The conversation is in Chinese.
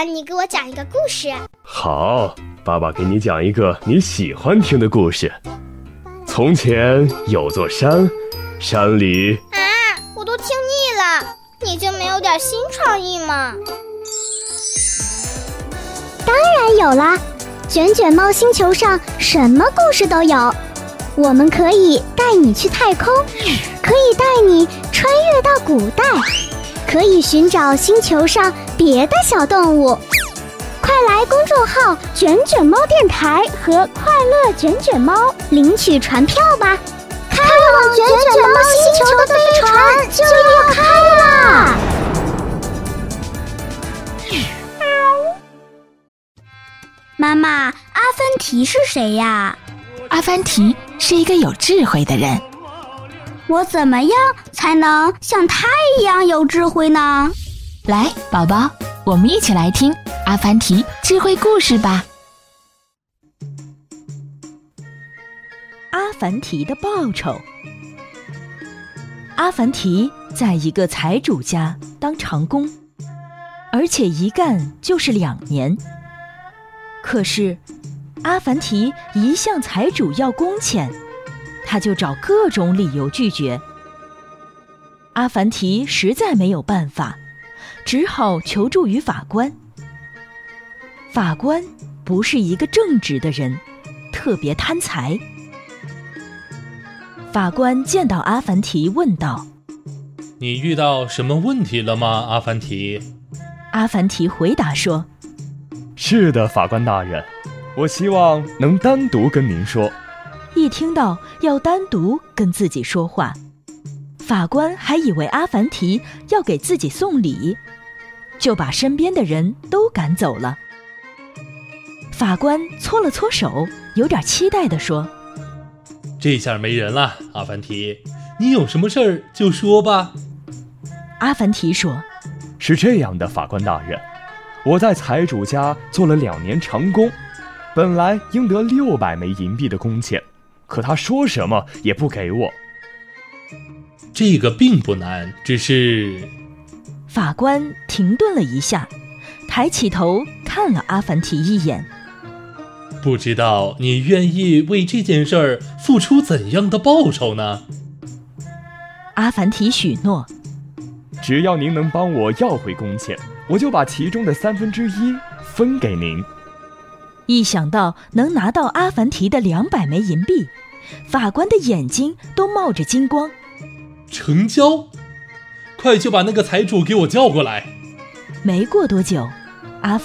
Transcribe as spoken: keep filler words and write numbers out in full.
爸，你给我讲一个故事。 好，爸爸给你讲一个你喜欢听的故事。从前有座山，山里…… 啊，我都听腻了，你就没有点新创意吗？ 当然有啦，卷卷猫星球上什么故事都有。我们可以带你去太空，可以带你穿越到古代，可以寻找星球上别的小动物。快来公众号卷卷猫电台和快乐卷卷猫领取船票吧，开往卷卷猫星球的飞船就要开啦！妈妈，阿凡提是谁呀？ 阿凡提是一个有智慧的人。 我怎么样才能像他一样有智慧呢？ 来，宝宝，我们一起来听阿凡提智慧故事吧。 阿凡提的报酬。阿凡提在一个财主家当长工，而且一干就是两年。可是阿凡提一向财主要工钱，他就找各种理由拒绝。阿凡提实在没有办法，只好求助于法官。法官不是一个正直的人，特别贪财。法官见到阿凡提问道： 你遇到什么问题了吗，阿凡提？ 阿凡提回答说： 是的，法官大人，我希望能单独跟您说。 一听到要单独跟自己说话，法官还以为阿凡提要给自己送礼，就把身边的人都赶走了。法官搓了搓手，有点期待地说： 这下没人了，阿凡提，你有什么事儿就说吧。 阿凡提说： 是这样的，法官大人，我在财主家做了两年长工，本来应得六百枚银币的工钱，可他说什么也不给我。 这个并不难，只是…… 法官停顿了一下，抬起头看了阿凡提一眼。 不知道你愿意为这件事儿付出怎样的报酬呢？ 阿凡提许诺： 只要您能帮我要回工钱，我就把其中的三分之一分给您。 一想到能拿到阿凡提的两百枚银币，法官的眼睛都冒着金光。 成交！快就把那个财主给我叫过来。 没过多久，